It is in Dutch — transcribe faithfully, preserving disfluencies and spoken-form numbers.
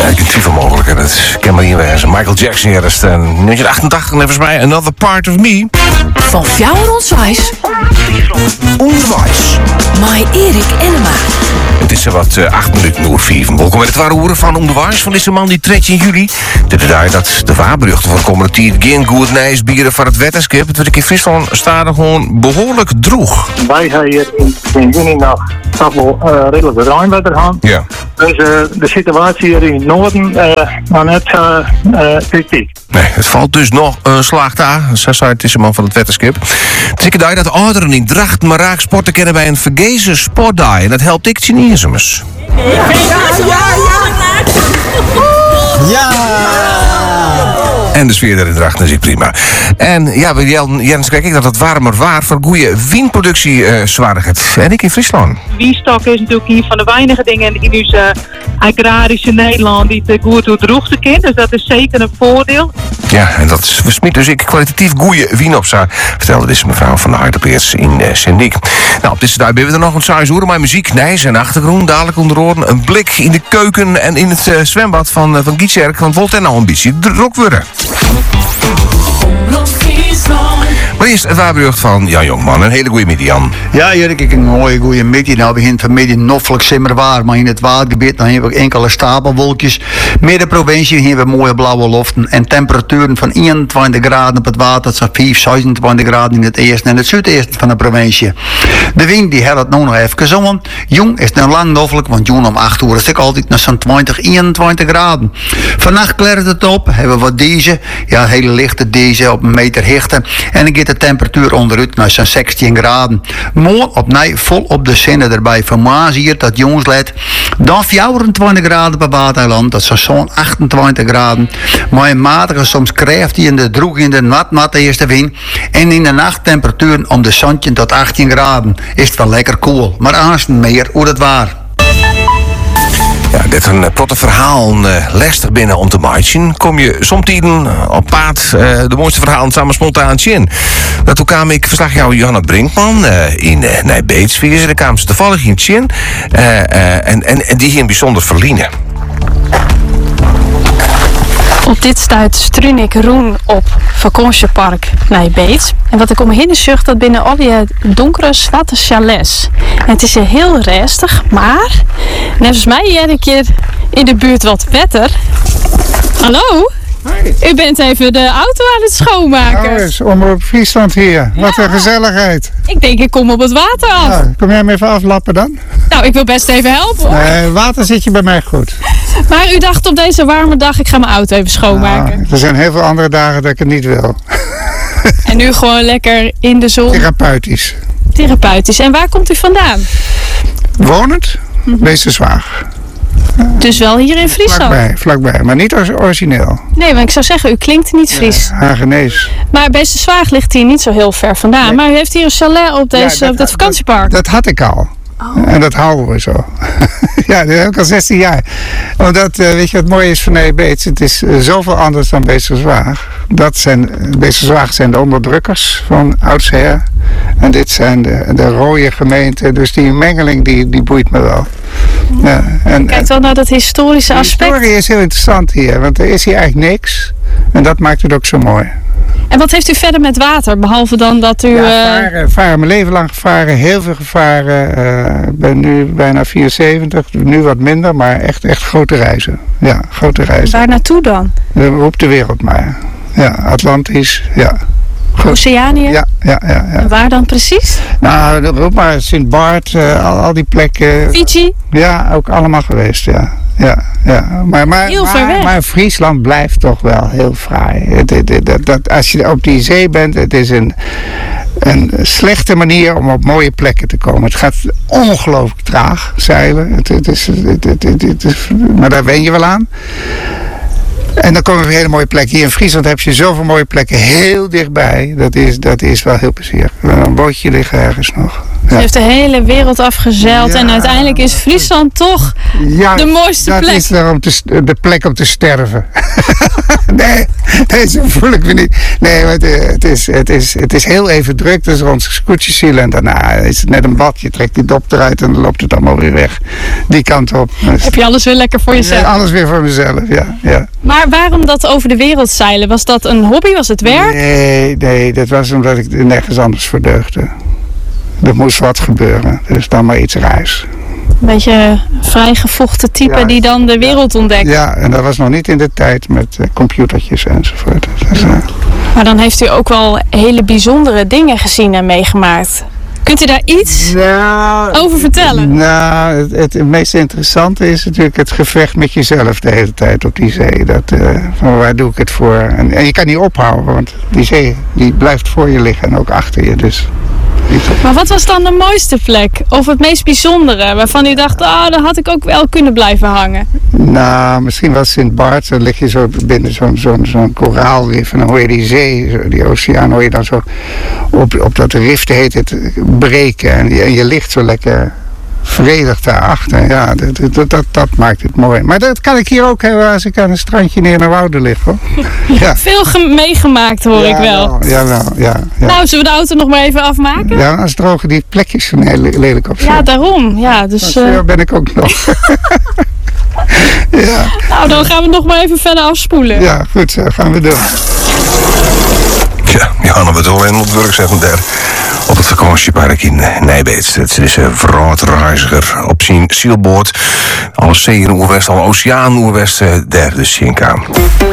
ik twijfel mogelijk. En dat kan maar niet wezen. Michael Jackson hier is negentien achtentachtig. En volgens mij Another Part of Me. Van Fjouwer Onswijs. Onderwijs. My Erik Enema. Het is er wat uh, acht minuten over vier. Welkom bij het ware horen van Onderwijs van deze man die dertien juli. Dit is daar dat de waarberuchten van komende tijd geen goed nijs bieren van het wetenschap. Het werd ik in Friesland staat er gewoon behoorlijk droeg. Wij hebben hier in, in juni nog toch wel uh, redelijk ruimwetter gehad. Ja. Dus uh, de situatie hier in het noorden uh, maar net uh, uh, kritiek. Nee, het valt dus nog een uh, slag daar. Zo zei het is een man van het wetenschap. Het is ik daar dat ouderen in Dracht maar raak sporten kennen bij een vergezen sportdag. En dat helpt ik Chineesums. Ja, ja, ja, ja. Ja. En de sfeer erin Drachten is prima. En ja, bij Jens kijk ik dat het warmer waar voor goede wienproductie uh, zwaardigheid. En ik in Friesland. Wienstok is natuurlijk een van de weinige dingen in ons uh, agrarische Nederland die te goed door droogte kent. Dus dat is zeker een voordeel. Ja, en dat versmiet dus ik kwalitatief goede wien op zou. Vertelde deze mevrouw van de Harderpeers in uh, Sendik. Nou, op deze dag hebben we er nog een saai horen. Maar muziek, nijs en achtergrond. Dadelijk onder oren een blik in de keuken en in het uh, zwembad van, uh, van Gietjerk. Want wordt er nou een beetje druk worden. Maar eerst het waarberucht van Jan Jongman. Een hele goede middag, Jan. Ja, Jurk, ik een mooie goede middag. Nou begint vanmiddag noffelijk simmerwaar, maar in het watergebied dan hebben we ook enkele stapelwolkjes. Middenprovincie hebben we mooie blauwe loften en temperaturen van eenentwintig graden op het water tot vijf, zesentwintig graden in het eerste en het zuidesten van de provincie. De wind die had het nu nog even zongen. Jong is nu lang noffelijk, want jong om acht uur is ik altijd naar zo'n twintig, eenentwintig graden. Vannacht klert het op, hebben we wat deze, ja, hele lichte deze op een meter hichte en dan gaat de temperatuur onderuit naar zo'n zestien graden. Morgen opnieuw vol op de zinnen erbij van Maas hier dat jongens let. Dan vierentwintig graden per waterland, dat is zo'n achtentwintig graden. Maar een matige, soms krijgt hij in de droeg in de nat nat eerste wind. En in de nacht temperaturen om de zestien tot achttien graden. Is het wel lekker koel, maar aanstaan meer hoe het waar. Ja, dit is een uh, protte verhaal, uh, lastig binnen om te maken. Kom je somtijden uh, op paard uh, de mooiste verhalen samen spontaan in. Daartoe kwam ik verslag jou Johanna Brinkman uh, in uh, Nijbeetsvier. Daar kwamen ze toevallig in Tjen. Uh, uh, en, en, en die hier bijzonder verliezen. Op dit stuit Strunik Roen op vakantiepark Nijbeets. En wat ik om me heen zucht, dat binnen al die donkere, zwarte chalets. En het is hier heel rustig, maar net als mij hier een keer in de buurt wat wetter. Hallo? Hi. U bent even de auto aan het schoonmaken. Nou eens, Omroep Friesland hier. Wat Ja. een gezelligheid. Ik denk, ik kom op het water af. Ja, kom jij me even aflappen dan? Nou, ik wil best even helpen hoor. Nee, water zit je bij mij goed. Maar u dacht op deze warme dag, ik ga mijn auto even schoonmaken. Nou, er zijn heel veel andere dagen dat ik het niet wil. En nu gewoon lekker in de zon. Therapeutisch. Therapeutisch. En waar komt u vandaan? Wonend, Beesterswaag. Dus wel hier in Friesland? Vlakbij, vlakbij. Maar niet or- origineel. Nee, maar ik zou zeggen, u klinkt niet Fries. Hagenees. Maar Beesterswaag ligt hier niet zo heel ver vandaan. Nee. Maar u heeft hier een chalet op, deze, Ja, dat- op dat vakantiepark. Dat had ik al. Oh. En dat houden we zo. Ja, dat heb ik al zestien jaar. Omdat, uh, weet je wat mooi is van Nijbeets? Het is uh, zoveel anders dan Beesterswaag. Dat zijn, Beesterswaag zijn de onderdrukkers van oudsher. En dit zijn de, de rode gemeenten. Dus die mengeling die, die boeit me wel. Ja, en, Kijk wel naar dat historische de aspect. historie is heel interessant hier. Want er is hier eigenlijk niks. En dat maakt het ook zo mooi. En wat heeft u verder met water? Behalve dan dat u... Ja, eh, varen, varen, mijn leven lang gevaren, heel veel gevaren. Uh, ik ben nu bijna vierenzeventig, nu wat minder, maar echt, echt grote reizen. Ja, grote reizen. waar naartoe dan? Uh, roep de wereld maar. Ja, Atlantisch, ja. Goed. Oceanië? Ja, ja, ja, ja. En waar dan precies? Nou, roep maar Sint Bart, uh, al, al die plekken. Fiji? Ja, ook allemaal geweest, ja. Ja, ja. Maar, maar, Heel ver weg. maar, maar Friesland blijft toch wel heel fraai. Het, het, het, dat, dat, als je op die zee bent, het is een, een slechte manier om op mooie plekken te komen. Het gaat ongelooflijk traag, zeilen. Het, het is, het, het, het, het is, maar daar wen je wel aan. En dan komen we op hele mooie plekken. Hier in Friesland heb je zoveel mooie plekken heel dichtbij. Dat is, dat is wel heel plezierig. Een bootje liggen ergens nog. Ze heeft de hele wereld afgezeild Ja. en uiteindelijk is Friesland toch Ja, de mooiste dat plek. is er om te, st- de plek om te sterven. nee, nee, zo voel ik me niet. Nee, maar het, het, is, het, is, het is heel even druk. Dus rond scootjeszielen. En daarna is het net een bad. Je trekt die dop eruit en dan loopt het allemaal weer weg. Die kant op. Dus, Heb je alles weer lekker voor jezelf. alles weer voor mezelf, ja. ja. Maar waarom dat over de wereld zeilen? Was dat een hobby? Was het werk? Nee, nee, dat was omdat ik er nergens anders voor deugde. Er moest wat gebeuren. Dus dan maar iets raars. Een beetje een vrijgevochten type Ja. die dan de wereld ontdekt. Ja, en dat was nog niet in de tijd met uh, computertjes enzovoort. Dus, uh, Maar dan heeft u ook wel hele bijzondere dingen gezien en meegemaakt. Kunt u daar iets nou, over vertellen? Nou, het, het, het meest interessante is natuurlijk het gevecht met jezelf de hele tijd op die zee. Dat, uh, van waar doe ik het voor? En, en je kan niet ophouden, want die zee die blijft voor je liggen en ook achter je. Dus Maar wat was dan de mooiste plek? Of het meest bijzondere? Waarvan u dacht, ah, daar had ik ook wel kunnen blijven hangen. Nou, misschien was Sint Bart, dan lig je zo binnen zo'n zo'n zo'n koraalrif en dan hoor je die zee, zo- die oceaan, hoor je dan zo op, op dat rif heet het breken en je, en je ligt zo lekker vredig daarachter. Ja, dat, dat, dat, dat maakt het mooi. Maar dat kan ik hier ook hebben als ik aan een strandje neer naar Wouden lig, hoor. Ja, Veel ge- meegemaakt hoor ik wel. Jawel, ja. Ja, Nou, zullen we de auto nog maar even afmaken? ja als drogen die plekjes zo heel le- lelijk op. Ja, daarom. Ja, dus, Zo eh, ben ik ook nog. ja, nou, dan gaan we nog maar even verder afspoelen. ja, goed zo, gaan we doen. Ja, Johanna Bedoel in Lodburg zevenendertig. Op het vakantiepark in eh, Nijbeets. Het is een vrachtreiziger op zijn zielboot. Alle zeeën oerwest, alle oceaan oerwest, derde Shinka.